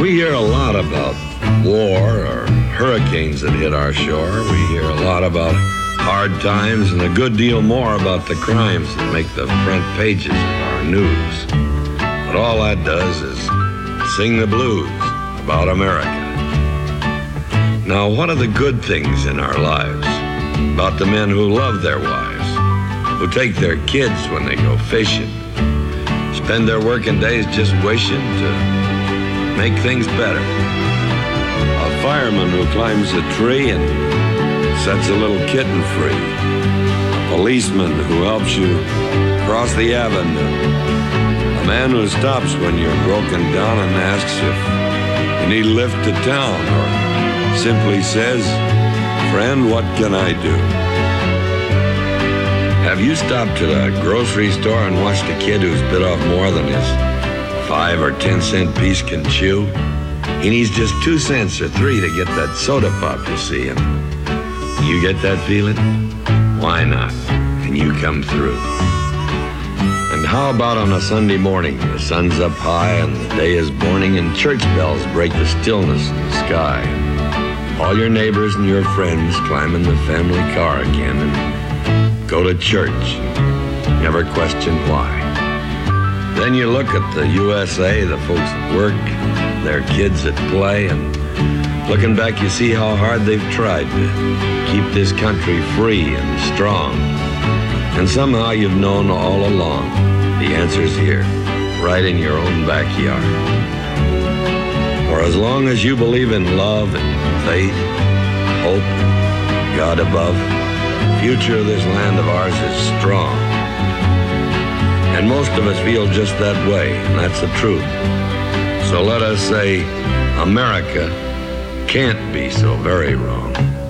We hear a lot about war or hurricanes that hit our shore. We hear a lot about hard times and a good deal more about the crimes that make the front pages of our news. But all that does is sing the blues about America. Now, what are the good things in our lives about the men who love their wives, who take their kids when they go fishing, spend their working days just wishing to make things better? A fireman who climbs a tree and sets a little kitten free. A policeman who helps you cross the avenue. A man who stops when you're broken down and asks if you need a lift to town, or simply says, "Friend, what can I do?" Have you stopped at a grocery store and watched a kid who's bit off more than his 5 or 10 cent piece can chew? He needs just 2 cents or 3 to get that soda pop, you see, and you get that feeling? Why not? And you come through. And how about on a Sunday morning? The sun's up high and the day is morning, and church bells break the stillness in the sky. All your neighbors and your friends climb in the family car again and go to church. Never question why. Then you look at the USA, the folks at work, their kids at play, and looking back you see how hard they've tried to keep this country free and strong. And somehow you've known all along the answer's here, right in your own backyard. For as long as you believe in love and faith, hope, God above, the future of this land of ours is strong. And most of us feel just that way, and that's the truth. So let us say, America can't be so very wrong.